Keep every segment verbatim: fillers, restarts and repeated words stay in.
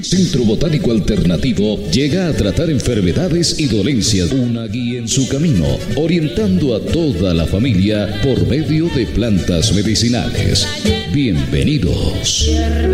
Centro Botánico Alternativo llega a tratar enfermedades y dolencias, una guía en su camino, orientando a toda la familia por medio de plantas medicinales. Bienvenidos.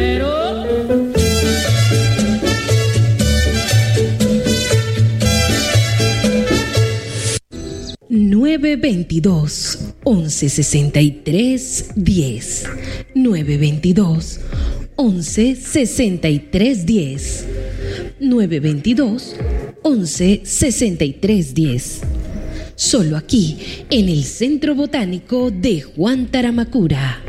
nueve veintidós, once sesenta y tres, diez. nueve veintidós, once sesenta y tres, diez. nueve veintidós, once sesenta y tres, diez. Solo aquí, en el Centro Botánico de Juan Taramacura.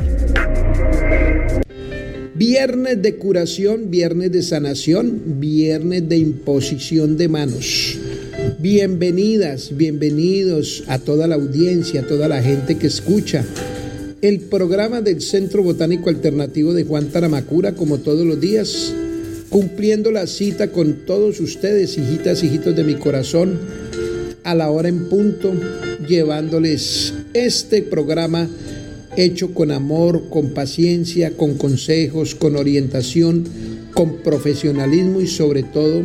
Viernes de curación, viernes de sanación, viernes de imposición de manos. Bienvenidas, bienvenidos a toda la audiencia, a toda la gente que escucha el programa del Centro Botánico Alternativo de Juan Taramacura, como todos los días, cumpliendo la cita con todos ustedes, hijitas, hijitos de mi corazón, a la hora en punto, llevándoles este programa hecho con amor, con paciencia, con consejos, con orientación, con profesionalismo y sobre todo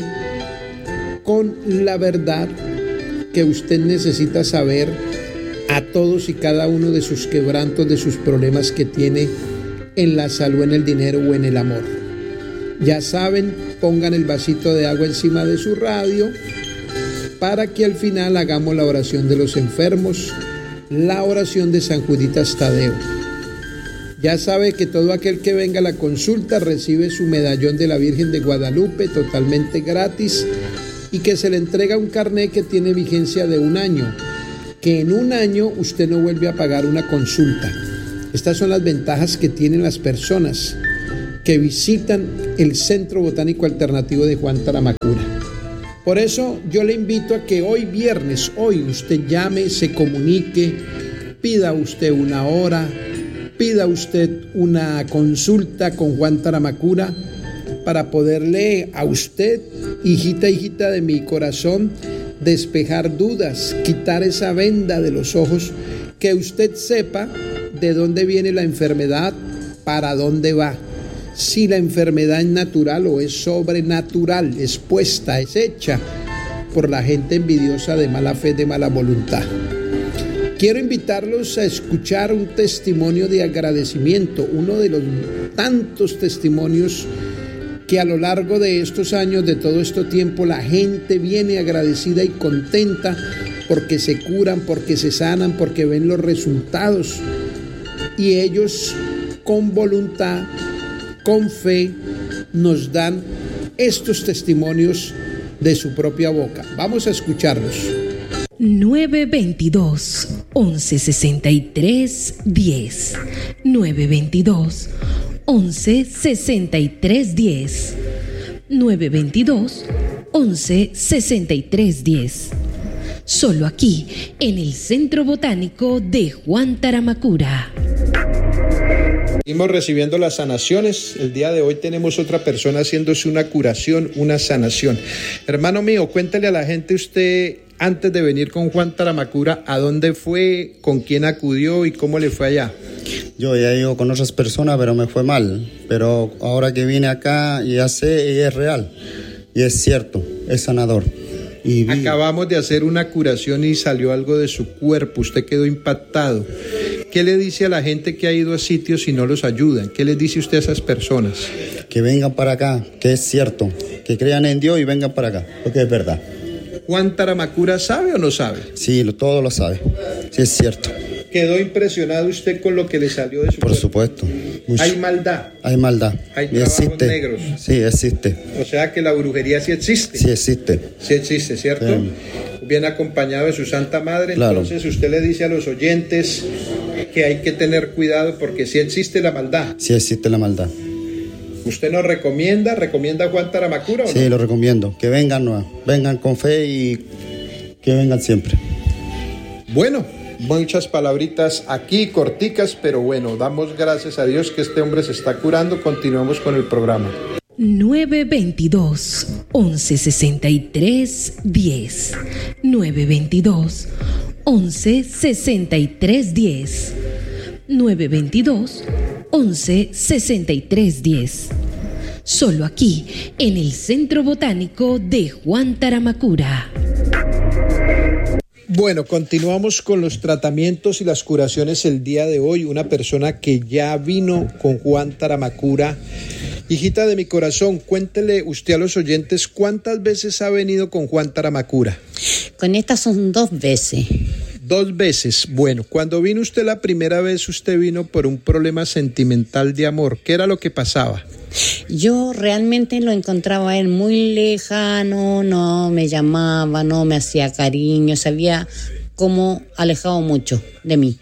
con la verdad que usted necesita saber a todos y cada uno de sus quebrantos, de sus problemas que tiene en la salud, en el dinero o en el amor. Ya saben, pongan el vasito de agua encima de su radio para que al final hagamos la oración de los enfermos, la oración de San Juditas Tadeo. Ya sabe que todo aquel que venga a la consulta recibe su medallón de la Virgen de Guadalupe totalmente gratis y que se le entrega un carnet que tiene vigencia de un año, que en un año usted no vuelve a pagar una consulta. Estas son las ventajas que tienen las personas que visitan el Centro Botánico Alternativo de Juan Taramacura. Por eso yo le invito a que hoy viernes, hoy usted llame, se comunique, pida usted una hora, pida usted una consulta con Juan Taramacura para poderle a usted, hijita, hijita de mi corazón, despejar dudas, quitar esa venda de los ojos, que usted sepa de dónde viene la enfermedad, para dónde va, si la enfermedad es natural o es sobrenatural, es puesta, es hecha por la gente envidiosa de mala fe, de mala voluntad. Quiero invitarlos a escuchar un testimonio de agradecimiento, uno de los tantos testimonios que a lo largo de estos años, de todo este tiempo, la gente viene agradecida y contenta porque se curan, porque se sanan, porque ven los resultados. Y ellos con voluntad, con fe, nos dan estos testimonios de su propia boca. Vamos a escucharlos. nueve veintidós, once sesenta y tres, diez. nueve veintidós, once sesenta y tres, diez. nueve veintidós, once sesenta y tres, diez. Solo aquí, en el Centro Botánico de Juan Taramacura. Seguimos recibiendo las sanaciones. El día de hoy tenemos otra persona haciéndose una curación, una sanación. Hermano mío, cuéntale a la gente usted, antes de venir con Juan Taramacura, ¿a dónde fue, con quién acudió y cómo le fue allá? Yo ya he ido con otras personas, pero me fue mal. Pero ahora que vine acá, ya sé, y es real. Y es cierto, es sanador. Y vi... Acabamos de hacer una curación y salió algo de su cuerpo. Usted quedó impactado. ¿Qué le dice a la gente que ha ido a sitios y no los ayudan? ¿Qué les dice usted a esas personas? Que vengan para acá, que es cierto. Que crean en Dios y vengan para acá, porque es verdad. ¿Juan Taramacura sabe o no sabe? Sí, todo lo sabe. Sí, es cierto. ¿Quedó impresionado usted con lo que le salió de su Por cuerpo? supuesto. Mucho. ¿Hay maldad? Hay maldad. ¿Hay y trabajos existe. negros? Sí, existe. O sea que la brujería sí existe. Sí existe. Sí existe, ¿cierto? Sí. Bien acompañado de su Santa Madre. Claro. Entonces usted le dice a los oyentes que hay que tener cuidado porque sí existe la maldad. Sí existe la maldad. ¿Usted nos recomienda? ¿Recomienda a Juan Taramacura o sí, no? lo recomiendo. Que vengan, no, vengan con fe y que vengan siempre. Bueno, muchas palabritas aquí, corticas, pero bueno, damos gracias a Dios que este hombre se está curando. Continuamos con el programa. nueve veintidós, once sesenta y tres, diez. nueve veintidós, once sesenta y tres, diez. nueve veintidós, once sesenta y tres, diez. solo aquí, en el Centro Botánico de Juan Taramacura. Bueno, continuamos con los tratamientos y las curaciones el día de hoy. Una persona que ya vino con Juan Taramacura. Hijita de mi corazón, cuéntele usted a los oyentes cuántas veces ha venido con Juan Taramacura. Con estas son dos veces. Dos veces. Bueno, cuando vino usted la primera vez, usted vino por un problema sentimental de amor. ¿Qué era lo que pasaba? Yo realmente lo encontraba a él muy lejano, no me llamaba, no me hacía cariño, se había como alejado mucho de mí.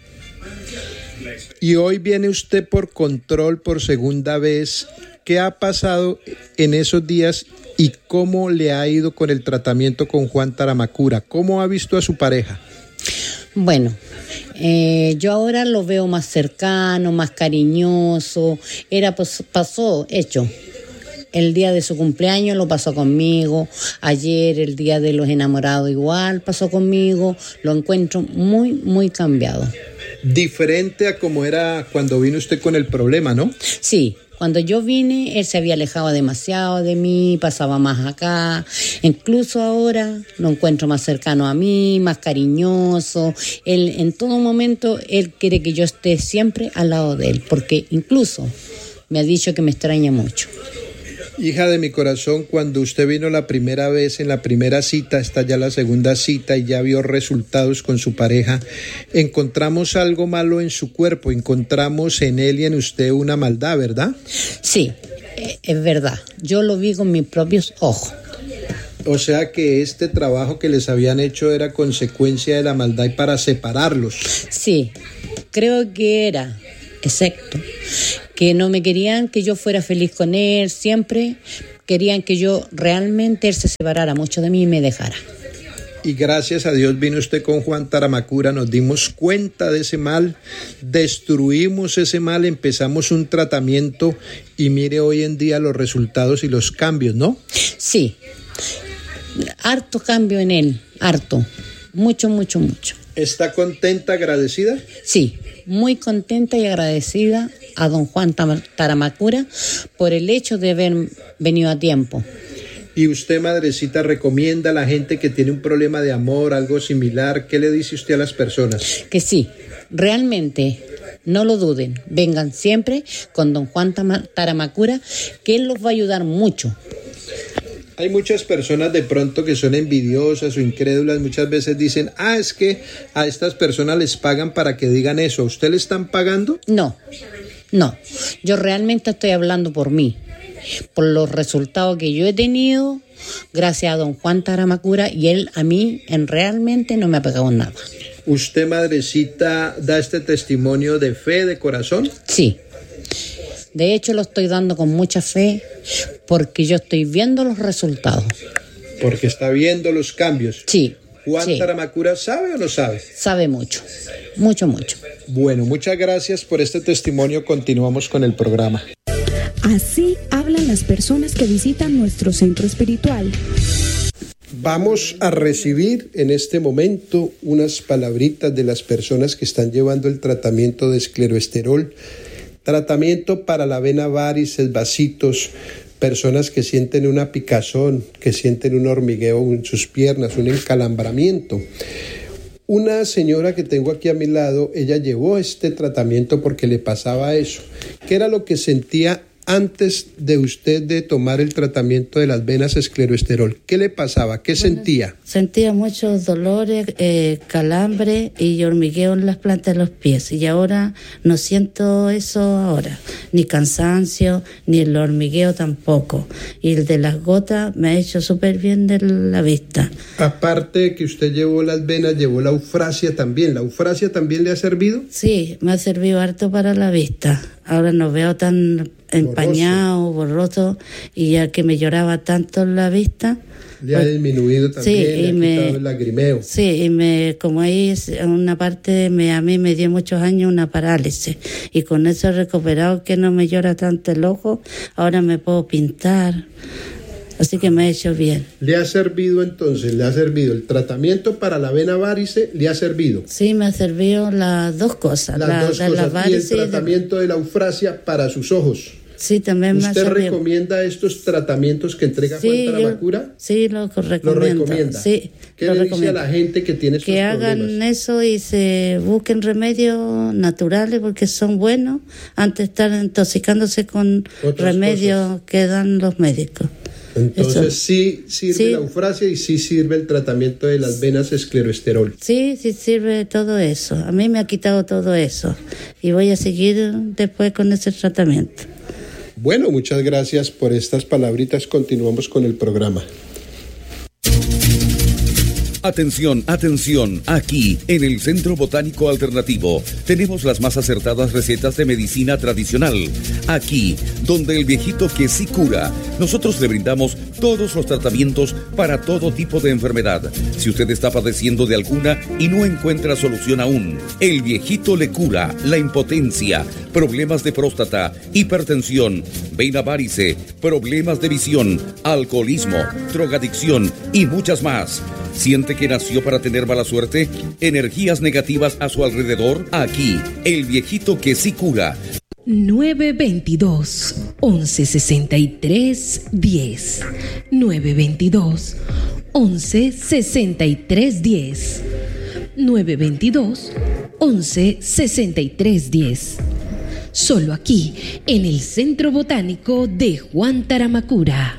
Y hoy viene usted por control por segunda vez. ¿Qué ha pasado en esos días y cómo le ha ido con el tratamiento con Juan Taramacura? ¿Cómo ha visto a su pareja? Bueno, eh, yo ahora lo veo más cercano, más cariñoso. Era pues, pasó, hecho. El día de su cumpleaños lo pasó conmigo. Ayer, el día de los enamorados, igual pasó conmigo. Lo encuentro muy, muy cambiado. Diferente a como era cuando vino usted con el problema, ¿no? Sí. Cuando yo vine, él se había alejado demasiado de mí, pasaba más acá. Incluso ahora lo encuentro más cercano a mí, más cariñoso. Él, en todo momento, él quiere que yo esté siempre al lado de él, porque incluso me ha dicho que me extraña mucho. Hija de mi corazón, cuando usted vino la primera vez en la primera cita, está ya la segunda cita y ya vio resultados con su pareja, encontramos algo malo en su cuerpo, encontramos en él y en usted una maldad, ¿verdad? Sí, es verdad, yo lo vi con mis propios ojos. O sea que este trabajo que les habían hecho era consecuencia de la maldad y para separarlos. Sí, creo que era, exacto. Que no me querían que yo fuera feliz con él, siempre querían que yo realmente él se separara mucho de mí y me dejara. Y gracias a Dios vino usted con Juan Taramacura, nos dimos cuenta de ese mal, destruimos ese mal, empezamos un tratamiento y mire hoy en día los resultados y los cambios, ¿no? Sí, harto cambio en él, harto, mucho, mucho, mucho. ¿Está contenta, agradecida? Sí, muy contenta y agradecida a don Juan Taramacura por el hecho de haber venido a tiempo. ¿Y usted, madrecita, recomienda a la gente que tiene un problema de amor, algo similar? ¿Qué le dice usted a las personas? Que sí, realmente, no lo duden, vengan siempre con don Juan Taramacura, que él los va a ayudar mucho. Hay muchas personas de pronto que son envidiosas o incrédulas, muchas veces dicen, ah, es que a estas personas les pagan para que digan eso. ¿A usted le están pagando? No, no, yo realmente estoy hablando por mí, por los resultados que yo he tenido gracias a don Juan Taramacura y él a mí en realmente no me ha pagado nada. ¿Usted, madrecita, da este testimonio de fe, de corazón? Sí. De hecho, lo estoy dando con mucha fe porque yo estoy viendo los resultados. Porque está viendo los cambios. Sí. ¿Juan sí. Taramacura sabe o no sabe? Sabe mucho, mucho, mucho. Bueno, muchas gracias por este testimonio. Continuamos con el programa. Así hablan las personas que visitan nuestro centro espiritual. Vamos a recibir en este momento unas palabritas de las personas que están llevando el tratamiento de escleroesterol. Tratamiento para la vena varices, vasitos, personas que sienten una picazón, que sienten un hormigueo en sus piernas, un encalambramiento. Una señora que tengo aquí a mi lado, ella llevó este tratamiento porque le pasaba eso. ¿Qué era lo que sentía antes de usted de tomar el tratamiento de las venas escleroesterol? ¿Qué le pasaba? ¿Qué bueno, sentía? Sentía muchos dolores, eh, calambre y hormigueo en las plantas de los pies. Y ahora no siento eso ahora, ni cansancio, ni el hormigueo tampoco. Y el de las gotas me ha hecho súper bien de la vista. Aparte de que usted llevó las venas, llevó la eufrasia también. ¿La eufrasia también le ha servido? Sí, me ha servido harto para la vista. Ahora no veo tan empañado, borroso, y ya que me lloraba tanto en la vista. Le ha disminuido también, sí, le ha me, quitado el lagrimeo. Sí, y me, como ahí es una parte, me, a mí me dio muchos años una parálisis, y con eso he recuperado que no me llora tanto el ojo, ahora me puedo pintar. Así que me ha hecho bien. ¿Le ha servido entonces? ¿Le ha servido el tratamiento para la vena varice? ¿Le ha servido? Sí, me ha servido las dos cosas. Las la, dos la, cosas. La varice y el tratamiento de... de la eufrasia para sus ojos. Sí, también me ¿Usted hace bien. recomienda estos tratamientos que entrega Sí, Juan Taramacura? yo- sí, lo recomiendo. ¿Lo recomienda? Sí, ¿Qué lo le dice recomiendo. a la gente que tiene estos Que hagan problemas? eso y se busquen remedios naturales porque son buenos antes de estar intoxicándose con Otras remedios cosas. que dan los médicos. Entonces Eso. sí sirve Sí. la eufrasia y sí sirve el tratamiento de las venas escleroesterol. Sí, sí sirve todo eso. A mí me ha quitado todo eso y voy a seguir después con ese tratamiento. Bueno, muchas gracias por estas palabritas. Continuamos con el programa. Atención, atención, aquí en el Centro Botánico Alternativo tenemos las más acertadas recetas de medicina tradicional. Aquí, donde el viejito que sí cura, nosotros le brindamos todos los tratamientos para todo tipo de enfermedad. Si usted está padeciendo de alguna y no encuentra solución aún, el viejito le cura la impotencia, problemas de próstata, hipertensión, vena varice, problemas de visión, alcoholismo, drogadicción y muchas más. ¿Siente que nació para tener mala suerte? ¿Energías negativas a su alrededor? Aquí, el viejito que sí cura. nueve veintidós, once sesenta y tres, diez. nueve veintidós, once sesenta y tres, diez. nueve veintidós, once sesenta y tres, diez. Solo aquí, en el Centro Botánico de Juan Taramacura.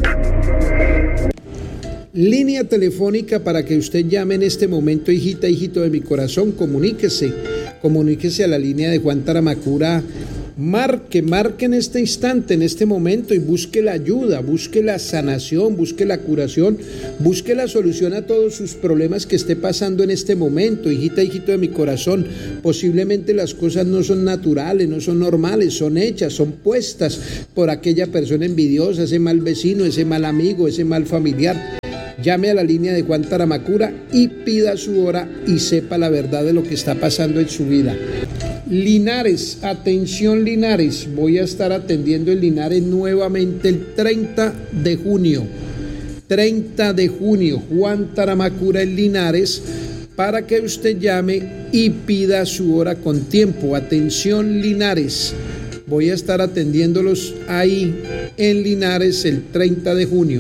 Línea telefónica para que usted llame en este momento, hijita, hijito de mi corazón, comuníquese, comuníquese a la línea de Juan Taramacura, marque, marque en este instante, en este momento y busque la ayuda, busque la sanación, busque la curación, busque la solución a todos sus problemas que esté pasando en este momento, hijita, hijito de mi corazón. Posiblemente las cosas no son naturales, no son normales, son hechas, son puestas por aquella persona envidiosa, ese mal vecino, ese mal amigo, ese mal familiar. Llame a la línea de Juan Taramacura y pida su hora y sepa la verdad de lo que está pasando en su vida. Linares, atención Linares, voy a estar atendiendo en Linares nuevamente el treinta de junio. treinta de junio, Juan Taramacura en Linares, para que usted llame y pida su hora con tiempo. Atención Linares, voy a estar atendiéndolos ahí en Linares el treinta de junio.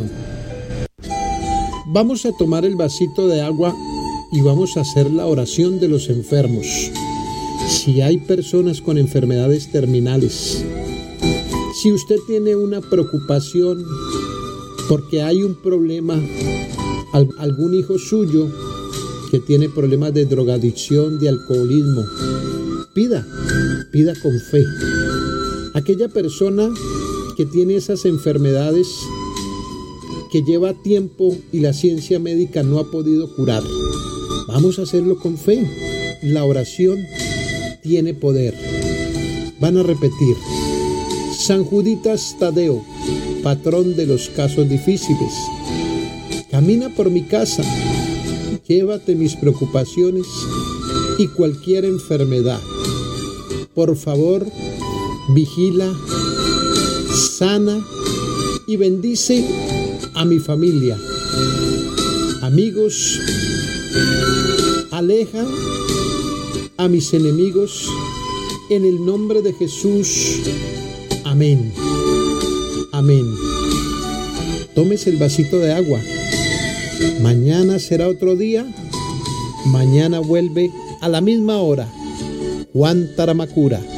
Vamos a tomar el vasito de agua y vamos a hacer la oración de los enfermos. Si hay personas con enfermedades terminales, si usted tiene una preocupación porque hay un problema, algún hijo suyo que tiene problemas de drogadicción, de alcoholismo, pida, pida con fe. Aquella persona que tiene esas enfermedades que lleva tiempo y la ciencia médica no ha podido curar, vamos a hacerlo con fe. La oración tiene poder. Van a repetir: San Juditas Tadeo, patrón de los casos difíciles, camina por mi casa, llévate mis preocupaciones y cualquier enfermedad. Por favor, vigila, sana y bendice a mi familia, amigos, aleja a mis enemigos en el nombre de Jesús. Amén. Amén. Tómese el vasito de agua. Mañana será otro día. Mañana vuelve a la misma hora. Juan Taramacura.